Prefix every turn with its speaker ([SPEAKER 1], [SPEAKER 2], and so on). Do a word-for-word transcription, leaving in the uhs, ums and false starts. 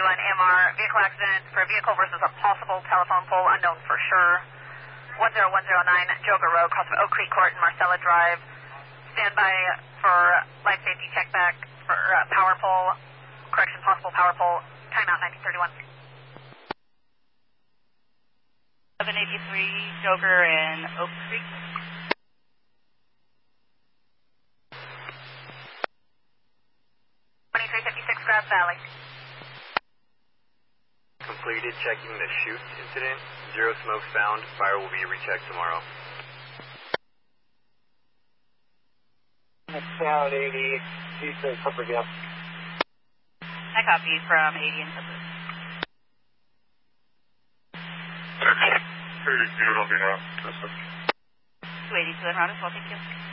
[SPEAKER 1] one M R, vehicle accident for a vehicle versus a possible telephone pole, unknown for sure. one zero one zero nine, Joker Road, cross of Oak Creek Court and Marcella Drive. Stand by for life safety check back for uh, power pole, correction, possible power pole, timeout nineteen thirty-one. seven eighty-three, Joker and Oak Creek. twenty-three fifty-six, Grass Valley.
[SPEAKER 2] Completed checking the chute incident. Zero smoke found. Fire will be rechecked tomorrow.
[SPEAKER 3] Sound eighty, Eastern Clipper Gap.
[SPEAKER 1] I copy from eighty and Clipper.
[SPEAKER 4] thirty-two, I'll be now.
[SPEAKER 1] two eighty to the round as well, thank you.